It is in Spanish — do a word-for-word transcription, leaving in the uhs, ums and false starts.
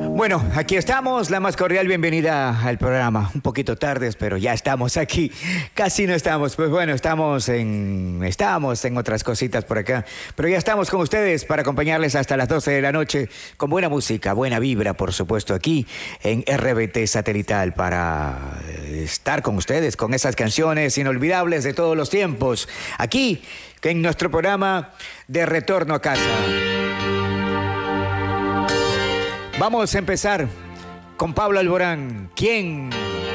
Bueno, aquí estamos, la más cordial bienvenida al programa. Un poquito tardes, pero ya estamos aquí. Casi no estamos, pues bueno, estamos en estamos en otras cositas por acá, pero ya estamos con ustedes para acompañarles hasta las doce de la noche con buena música, buena vibra, por supuesto, aquí en R B T Satelital para estar con ustedes con esas canciones inolvidables de todos los tiempos. Aquí en nuestro programa de Retorno a Casa. Vamos a empezar con Pablo Alborán. ¿Quién